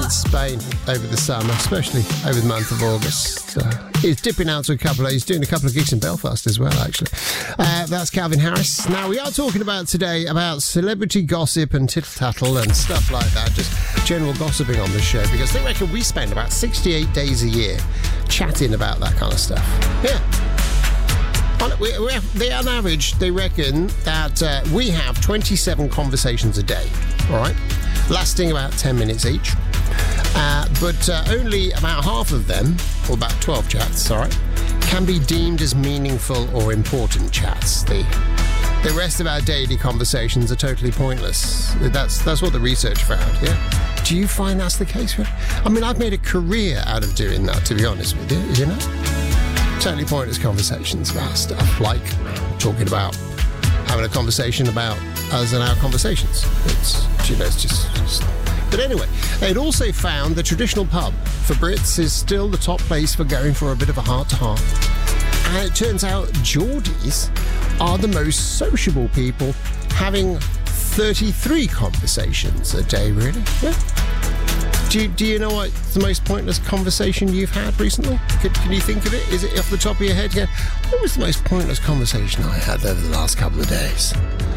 in Spain over the summer, especially over the month of August. He's dipping out to he's doing a couple of gigs in Belfast as well, actually. That's Calvin Harris. Now, we are talking about today about celebrity gossip and tittle-tattle and stuff like that, just general gossiping on the show, because they reckon we spend about 68 days a year chatting about that kind of stuff. Yeah. On average, they reckon that we have 27 conversations a day, all right, lasting about 10 minutes each. But only about half of them, or about 12 chats, all right, can be deemed as meaningful or important chats. The rest of our daily conversations are totally pointless. That's what the research found, yeah? Do you find that's the case? I mean, I've made a career out of doing that, to be honest with you know? Totally pointless conversations about stuff, like talking about having a conversation about us and our conversations. It's just... But anyway, they'd also found the traditional pub for Brits is still the top place for going for a bit of a heart-to-heart. And it turns out Geordies are the most sociable people, having 33 conversations a day, really. Yeah. Do you know what the most pointless conversation you've had recently? Can you think of it? Is it off the top of your head? Yeah. What was the most pointless conversation I had over the last couple of days?